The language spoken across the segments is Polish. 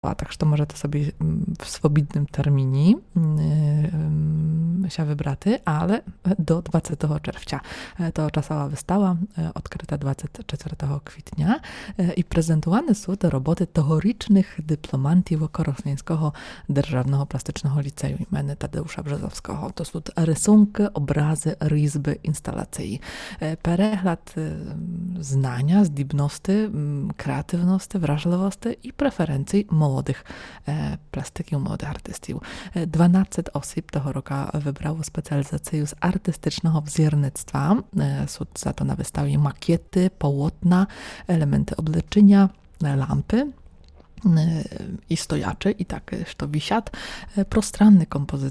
tak że możecie sobie w swobodnym terminie się wybraty, ale do 20 czerwca. To czasowa wystawa, odkryta 24 kwietnia i prezentowane są te roboty teorycznych dyplomantów Korosnieńskiego Державного Plastycznego Liceum imienia Tadeusza Brzozowskiego. To są rysunki, obrazy, ryzby, instalacje. Перегляд znania, zdібності, kreatywności, wrażliwości i preferencji młodych plastyków, młodych artystów. 12 osób tego roku wybrało specjalizację z artystycznego wziernictwa. Są za to na wystawie makiety, połotna, elementy obleczenia, lampy i stojaczy, i tak, że wisiat, prostranny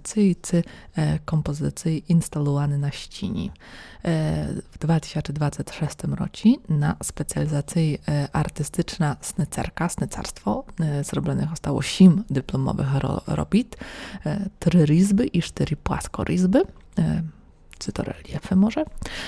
kompozycji instalowany na ścianie. W 2026 roku na specjalizacji artystyczna snycarstwo zrobionych zostało 8 dyplomowych robót, 3 ryzby i 4 płaskoryzby, czy to reliefy może.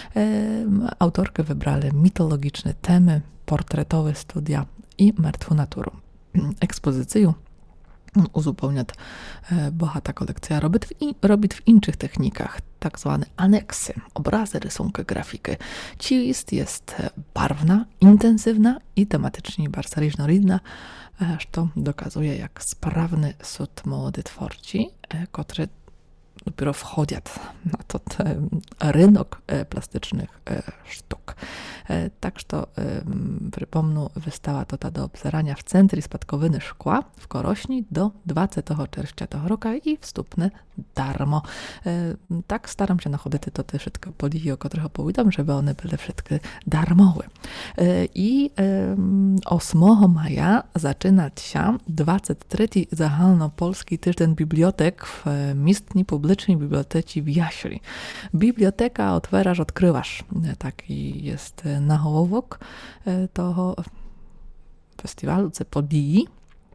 Autorki wybrali mitologiczne temy, portretowe studia i martwą naturę. Ekspozycję uzupełnia bohata kolekcja robót w innych technikach, tak zwane aneksy, obrazy, rysunki, grafiki. Jest barwna, intensywna i tematycznie bardzo różnorodna, co dokazuje, jak sprawny są młodzi twórcy, którzy dopiero wchodzą na ten rynek plastycznych sztuk. Tak, że przypomnę, wystawa to ta do obzerania w Centrum Spadkowiny Szkła w Korośni do 20 czerwca tego roku i wstępne darmo. Tak staram się nachodzić to te wszystkie podії, o których opowiadam, żeby one były wszystkie darmowe. I 8 maja zaczyna się 23. Zahalnopolski Tydzień Bibliotek w Miestnej Publicznej Bibliotece w Jaśli. Biblioteka otwierasz, odkrywasz. Taki jest nahołowok toho festiwalu, це події.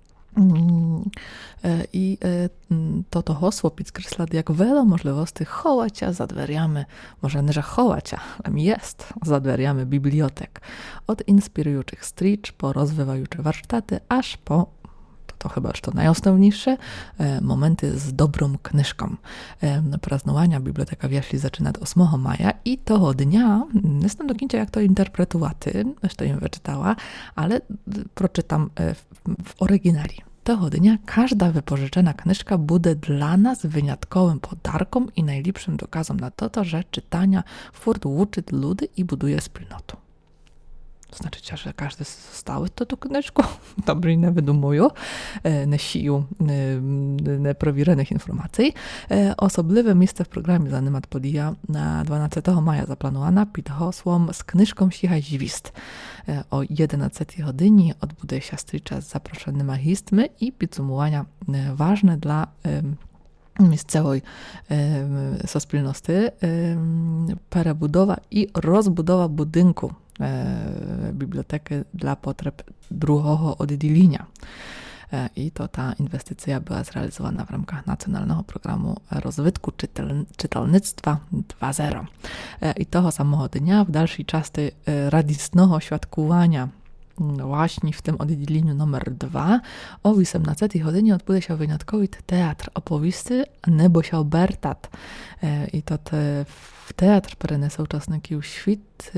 I to hasło podkreśla, jak wiele możliwości chowacia za drzwiami, może nie, że chowacia, tam jest za drzwiami bibliotek. Od inspirujących stritch po rozwijające warsztaty, aż po to chyba to najosnovniejsze momenty z dobrą knyżką. Praznowania Biblioteka w Jaśli zaczyna od 8 maja i toho dnia, nie jestem do końca jak to interpretować, to im wyczytała, ale przeczytam w oryginali. Tego dnia każda wypożyczona knyżka będzie dla nas wyjątkowym podarkiem i najlepszym dokazem na to, że czytania furt uczy ludzi i buduje wspólnotę. To znaczy, że każdy stały to knyżką, dobrze nie wydumują, nie siją nieprowirenych informacji. Osobliwe miejsce w programie Zanimat Podija na 12 maja zaplanowana pod hasłem z knyżką Sichaj Zwist. O 11 godzinie odbędzie się stycza z zaproszonymi gośćmi i podsumowania ważne dla miejscowej spólnoty przebudowa i rozbudowa budynku biblioteki dla potrzeb drugiego oddzielenia. I to ta inwestycja była zrealizowana w ramach Nacjonalnego Programu Rozwitku Czytelnictwa 2.0. I tego samego dnia w dalszej części radosnego świadkowania właśnie w tym oddzieleniu numer 2 o 18 godzinie odbył się wyjątkowy teatr opowieści Nebo się Bertat. I to w teatr przenesą uczestniki świt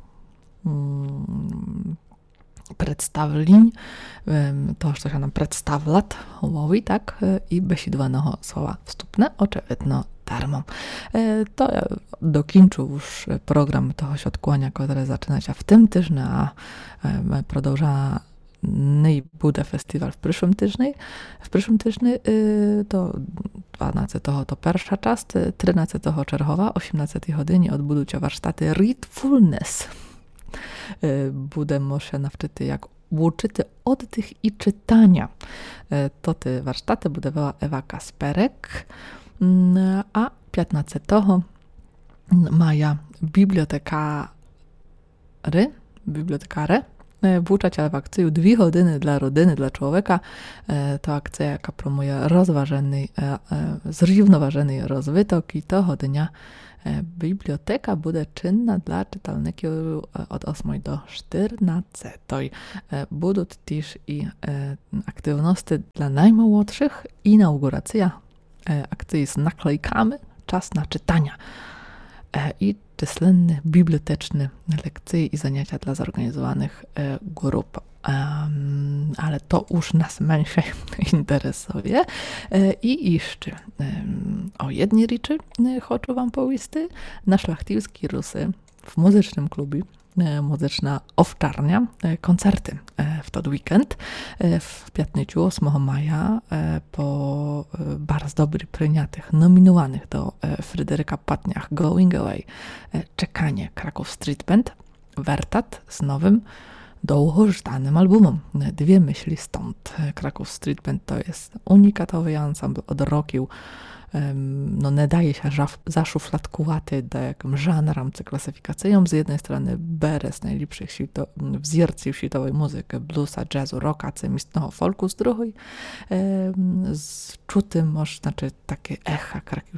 przedstawień, to, co się nam przedstawia, tak, i besidwanego słowa wstępne, oczywiście darmo. To dokończył już program tego świadkowania, które zaczyna się w tym tygodniu, a продовжa nie będzie festiwal w przyszłym tygodniu. W przyszłym tygodniu to 12 to pierwsza część, 13 czerwca, 18 godziny odbędą się warsztaty Readfulness. Буде może навчити, jak uczyć oddech i czytania. To te warsztaty budowała Ewa Kasperek, a 15 maja bibliotekary Вучаться в акцію 2 години для родини, для чоловіка. To akcja, jaka promuje zrównoważony розвиток. I того dnia biblioteka буде czynna dla czytelników od 8 do 14. Будуть też i aktywności dla najmłodszych. Inauguracja akcji z naklejkami. Czas na czytania. I численні biblioteczne lekcje i zajęcia dla zorganizowanych grup. Ale to już nas mniej interesuje. I jeszcze o jednej rzeczy chcę wam powiedzieć. Na Szlachtilskiej Rusy w muzycznym klubie muzyczna owczarnia, koncerty w ten weekend. W piątniczu 8 maja po bardzo dobrych przyjętych, nominowanych do Fryderyka Patniach Going Away czekanie Kraków Street Band Wertat z nowym długożdanym albumem. 2 myśli stąd. Kraków Street Band to jest unikatowy ansambl od rokił. No nie daje się zaszufladkowaty do jakimś żanram czy klasyfikacjom. Z jednej strony bere z najlepszych wzorców światowej muzyki, bluesa, jazzu, rocka, czy mistnego folku, z drugiej z czutym, znaczy takie echa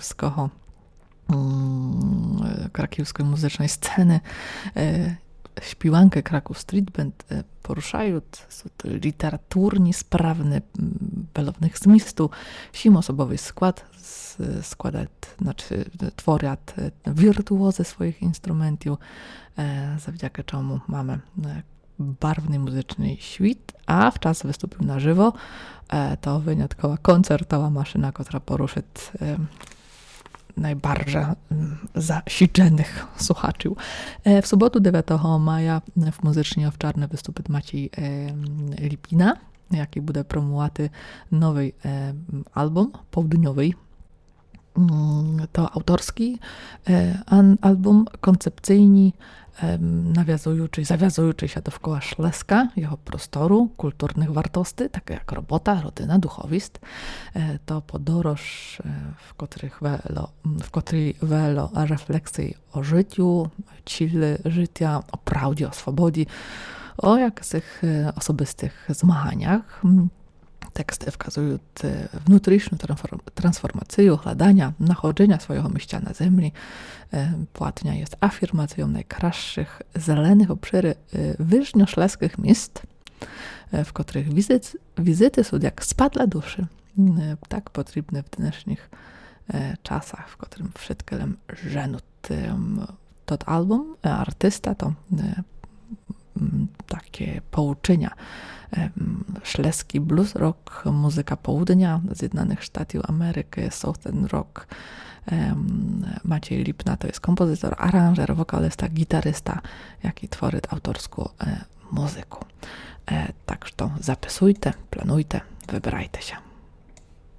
krakiewskiej muzycznej sceny. Śpiewankę Kraków Street Band poruszają literaturnie sprawny, belownych zmysłu, 7-osobowy skład, tworят wirtuozy swoich instrumentów, zawdzięki czemu mamy barwny muzyczny świt, a w czas wystąpił na żywo to wyjątkowa koncertowa maszyna, która poruszy najbardziej zasidzonych słuchaczy. W sobotę 9 maja w muzycznie owczarne wystąpi Maciej Lipina, jaki będzie promowaty nowy album południowy. To autorski album koncepcyjny, zawiązujący się dookoła Śląska, jego prostoru, kulturnych wartości, takie jak robota, rodzina, duchowizn. To podróż, w której wiele refleksji o życiu, cile życia, o prawdzie, o swobodzie, o jakichś osobistych zmaganiach. Teksty wskazują wnętrzną transformację, hladania, nachodzenia swojego miejsca na ziemi. Płatnia jest afirmacją najkraszych zelenych obszary wyżnioszleskich miejsc, w których wizyty są jak spadla duszy. Tak potrzebne w dnesznych czasach, w którym wszystkim żenut. To album artysta to takie pouczenia. Śląski blues rock, muzyka południa Zjednoczonych Stanów Ameryki, Southern rock. Maciej Lipna to jest kompozytor, aranżer, wokalista, gitarysta, jaki tworzy autorską muzykę. Tak że to zapisujcie, planujcie, wybierajcie się.